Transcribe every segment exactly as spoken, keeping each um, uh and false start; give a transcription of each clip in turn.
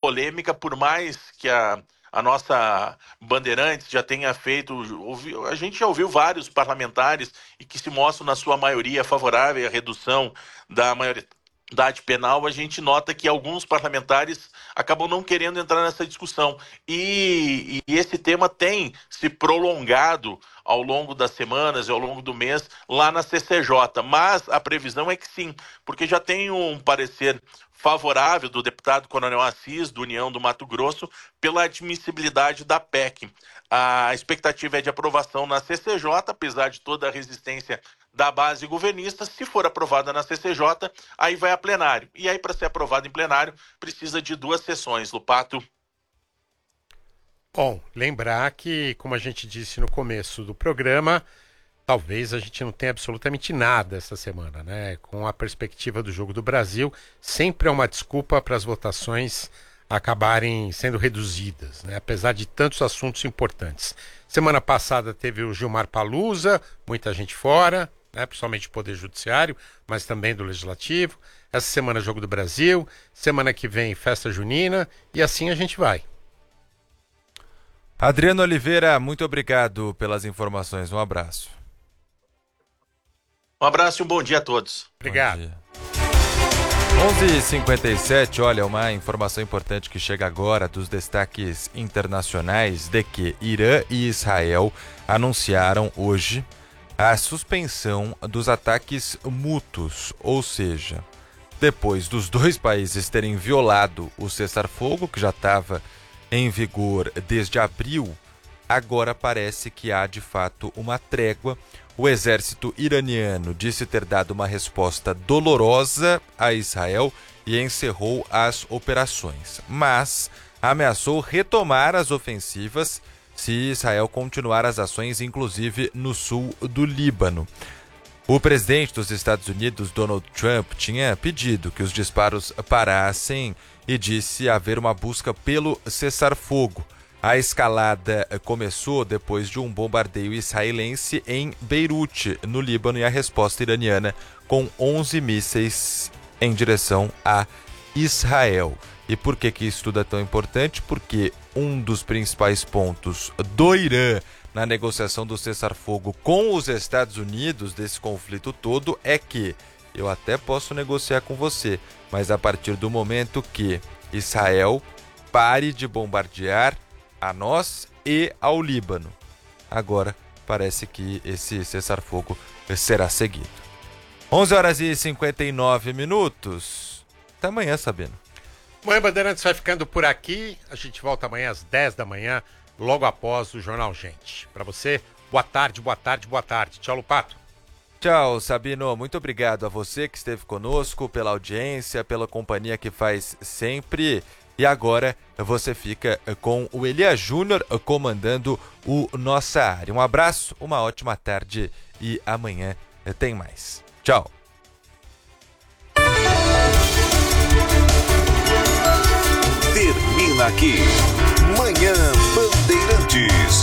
polêmica, por mais que a, a nossa Bandeirantes já tenha feito, ouvi, a gente já ouviu vários parlamentares e que se mostram na sua maioria favorável à redução da maioridade penal, a gente nota que alguns parlamentares acabam não querendo entrar nessa discussão. E, e esse tema tem se prolongado ao longo das semanas e ao longo do mês lá na C C J. Mas a previsão é que sim, porque já tem um parecer favorável do deputado Coronel Assis, do União do Mato Grosso, pela admissibilidade da P E C. A expectativa é de aprovação na C C J, apesar de toda a resistência da base governista. Se for aprovada na C C J, aí vai a plenário. E aí, para ser aprovado em plenário, precisa de duas sessões. Lupato. Bom, lembrar que, como a gente disse no começo do programa, talvez a gente não tenha absolutamente nada essa semana, né? Com a perspectiva do Jogo do Brasil, sempre é uma desculpa para as votações acabarem sendo reduzidas, né? Apesar de tantos assuntos importantes. Semana passada teve o Gilmar Palusa, muita gente fora, né? Principalmente do Poder Judiciário, mas também do Legislativo. Essa semana Jogo do Brasil, semana que vem Festa Junina, e assim a gente vai. Adriano Oliveira, muito obrigado pelas informações. Um abraço. Um abraço e um bom dia a todos. Obrigado. onze e cinquenta e sete, olha, uma informação importante que chega agora dos destaques internacionais de que Irã e Israel anunciaram hoje a suspensão dos ataques mútuos, ou seja, depois dos dois países terem violado o cessar-fogo, que já estava em vigor desde abril, agora parece que há de fato uma trégua. O exército iraniano disse ter dado uma resposta dolorosa a Israel e encerrou as operações, mas ameaçou retomar as ofensivas se Israel continuar as ações, inclusive no sul do Líbano. O presidente dos Estados Unidos, Donald Trump, tinha pedido que os disparos parassem e disse haver uma busca pelo cessar-fogo. A escalada começou depois de um bombardeio israelense em Beirute, no Líbano, e a resposta iraniana com onze mísseis em direção a Israel. E por que que isso tudo é tão importante? Porque um dos principais pontos do Irã na negociação do cessar-fogo com os Estados Unidos desse conflito todo é que eu até posso negociar com você, mas a partir do momento que Israel pare de bombardear a nós e ao Líbano. Agora parece que esse cessar-fogo será seguido. onze horas e cinquenta e nove minutos. Até amanhã, Sabino. Manhã Bandeirantes vai ficando por aqui. A gente volta amanhã às dez da manhã, logo após o Jornal Gente. Para você, boa tarde, boa tarde, boa tarde. Tchau, Lupato. Tchau, Sabino. Muito obrigado a você que esteve conosco, pela audiência, pela companhia que faz sempre. E agora você fica com o Elias Júnior comandando o Nossa Área. Um abraço, uma ótima tarde e amanhã tem mais. Tchau. Termina aqui. Manhã Bandeirantes.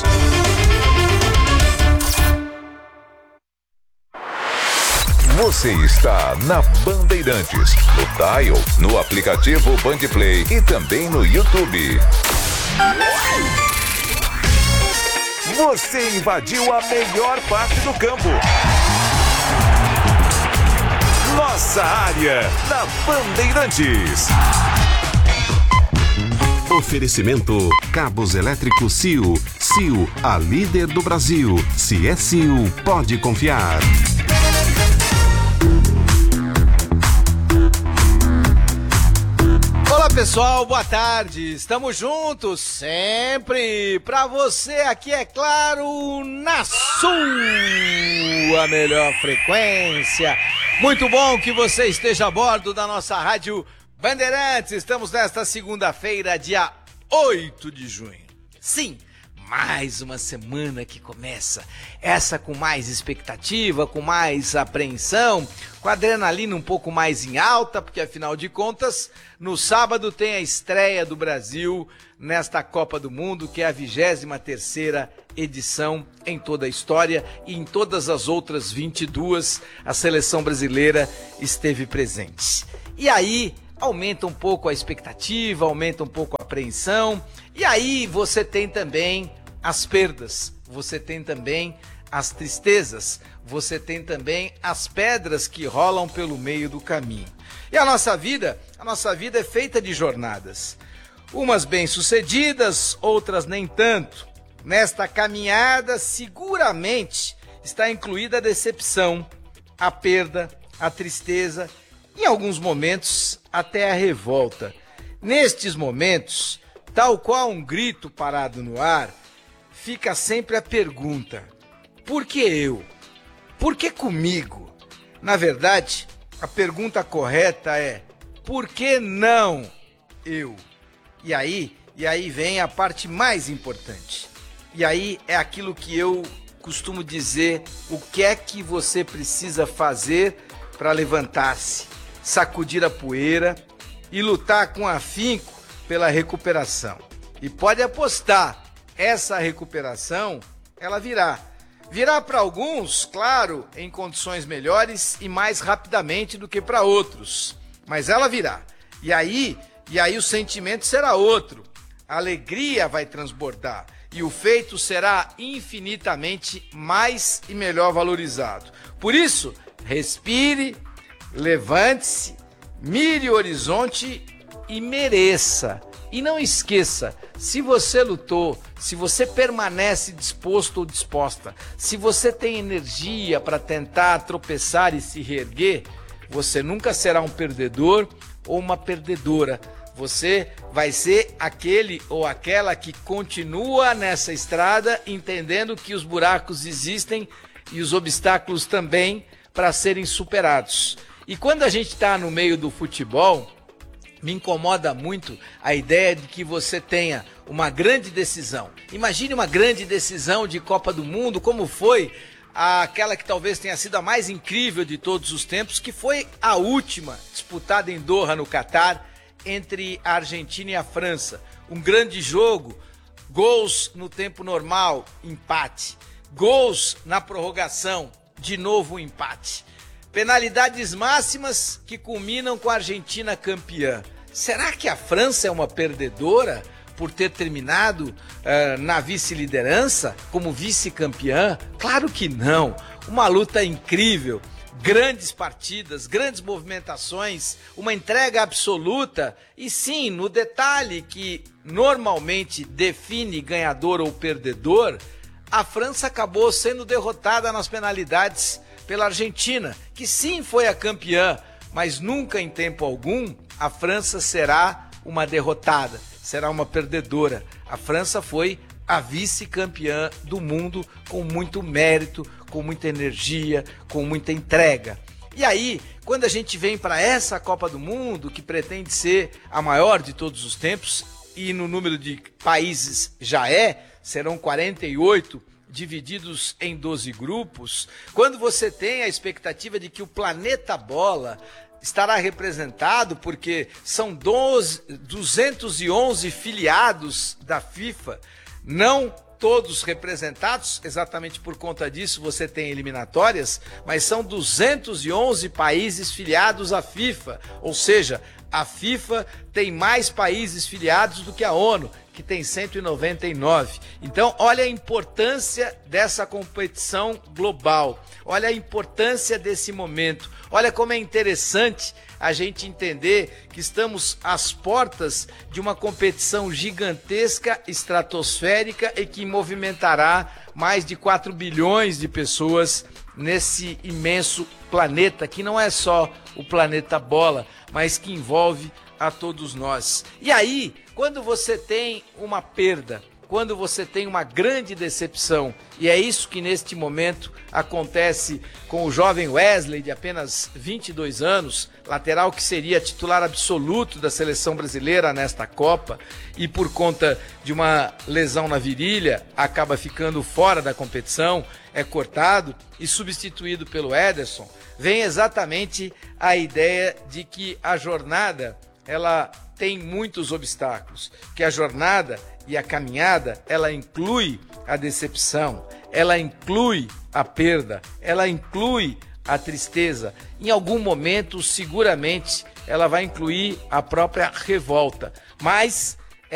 Você está na Bandeirantes, no Dial, no aplicativo Bandplay e também no YouTube. Você invadiu a melhor parte do campo. Nossa Área, na Bandeirantes. Oferecimento Cabos Elétricos C I O. C I O, a líder do Brasil. Se é C I O, pode confiar. Olá pessoal, boa tarde, estamos juntos sempre pra você aqui, é claro, na sua melhor frequência. Muito bom que você esteja a bordo da nossa rádio Bandeirantes. Estamos nesta segunda-feira, dia oito de junho. Sim, mais uma semana que começa, essa com mais expectativa, com mais apreensão, com a adrenalina um pouco mais em alta, porque afinal de contas, no sábado tem a estreia do Brasil nesta Copa do Mundo, que é a vigésima terceira edição em toda a história, e em todas as outras vinte e duas a seleção brasileira esteve presente. E aí aumenta um pouco a expectativa, aumenta um pouco a apreensão. E aí você tem também as perdas, você tem também as tristezas, você tem também as pedras que rolam pelo meio do caminho. E a nossa vida, a nossa vida é feita de jornadas. Umas bem-sucedidas, outras nem tanto. Nesta caminhada, seguramente está incluída a decepção, a perda, a tristeza, em alguns momentos até a revolta. Nestes momentos, tal qual um grito parado no ar, fica sempre a pergunta: por que eu? Por que comigo? Na verdade, a pergunta correta é: por que não eu? E aí, e aí vem a parte mais importante. E aí é aquilo que eu costumo dizer: o que é que você precisa fazer para levantar-se, sacudir a poeira e lutar com afinco pela recuperação. E pode apostar, essa recuperação, ela virá. Virá para alguns, claro, em condições melhores e mais rapidamente do que para outros. Mas ela virá. E aí, e aí o sentimento será outro. A alegria vai transbordar. E o feito será infinitamente mais e melhor valorizado. Por isso, respire, levante-se, mire o horizonte e mereça. E não esqueça, se você lutou, se você permanece disposto ou disposta, se você tem energia para tentar tropeçar e se reerguer, você nunca será um perdedor ou uma perdedora. Você vai ser aquele ou aquela que continua nessa estrada, entendendo que os buracos existem e os obstáculos também para serem superados. E quando a gente está no meio do futebol, me incomoda muito a ideia de que você tenha uma grande decisão. Imagine uma grande decisão de Copa do Mundo, como foi aquela que talvez tenha sido a mais incrível de todos os tempos, que foi a última disputada em Doha, no Catar, entre a Argentina e a França. Um grande jogo, gols no tempo normal, empate. Gols na prorrogação, de novo um empate. Penalidades máximas que culminam com a Argentina campeã. Será que a França é uma perdedora por ter terminado uh, na vice-liderança como vice-campeã? Claro que não. Uma luta incrível, grandes partidas, grandes movimentações, uma entrega absoluta e sim, no detalhe que normalmente define ganhador ou perdedor, a França acabou sendo derrotada nas penalidades pela Argentina, que sim foi a campeã, mas nunca em tempo algum a França será uma derrotada, será uma perdedora. A França foi a vice-campeã do mundo com muito mérito, com muita energia, com muita entrega. E aí, quando a gente vem para essa Copa do Mundo, que pretende ser a maior de todos os tempos, e no número de países já é, serão quarenta e oito, divididos em doze grupos, quando você tem a expectativa de que o planeta bola estará representado, porque são doze, duzentos e onze filiados da FIFA, não todos representados, exatamente por conta disso você tem eliminatórias, mas são duzentos e onze países filiados à FIFA, ou seja, a FIFA tem mais países filiados do que a ONU, que tem cento e noventa e nove. Então, olha a importância dessa competição global, olha a importância desse momento, olha como é interessante a gente entender que estamos às portas de uma competição gigantesca, estratosférica e que movimentará mais de quatro bilhões de pessoas nesse imenso planeta, que não é só o planeta bola, mas que envolve a todos nós. E aí, quando você tem uma perda, quando você tem uma grande decepção, e é isso que neste momento acontece com o jovem Wesley, de apenas vinte e dois anos, lateral que seria titular absoluto da seleção brasileira nesta Copa, e por conta de uma lesão na virilha, acaba ficando fora da competição, é cortado e substituído pelo Ederson, vem exatamente a ideia de que a jornada, ela tem muitos obstáculos, que a jornada e a caminhada, ela inclui a decepção, ela inclui a perda, ela inclui a tristeza. Em algum momento, seguramente, ela vai incluir a própria revolta. Mas